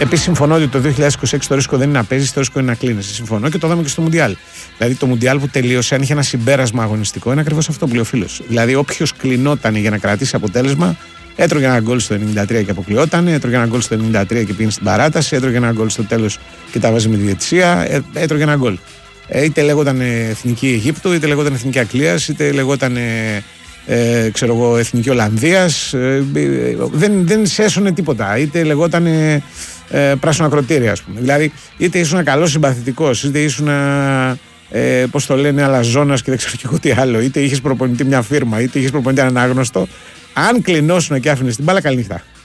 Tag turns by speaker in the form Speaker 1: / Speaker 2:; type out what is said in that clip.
Speaker 1: Επίσης, συμφωνώ ότι το 2026 το ρίσκο δεν είναι να παίζει, το ρίσκο είναι να κλείνεσαι. Συμφωνώ και το είδαμε και στο Μουντιάλ. Δηλαδή, το Μουντιάλ που τελείωσε, αν είχε ένα συμπέρασμα αγωνιστικό, είναι ακριβώς αυτό που λέει ο φίλος. Δηλαδή, όποιος κλεινόταν για να κρατήσει αποτέλεσμα, έτρωγε ένα γκολ στο 93 και αποκλειόταν, έτρωγε ένα γκολ στο 93 και πήγαινε στην παράταση, έτρωγε ένα γκολ στο τέλος και τα βάζει με τη διαιτησία, έτρωγε ένα γκολ. Είτε λεγόταν Εθνική Αιγύπτου, είτε λεγόταν Εθνική Αγγλίας, είτε λεγόταν Εθνική Ολλανδίας. Δεν σέσωνε τίποτα. Είτε λεγόταν πράσινο ακροτήρι, ας πούμε. Δηλαδή, είτε ήσουν καλός συμπαθητικός, είτε ήσουν πώς το λένε, αλαζόνας και δεν ξέρω και εγώ τι άλλο, είτε είχες προπονητή μια φίρμα, είτε είχες προπονητή ανάγνωστο. Αν κλεινώσουν και άφηνες την μπάλα, καληνύχτα.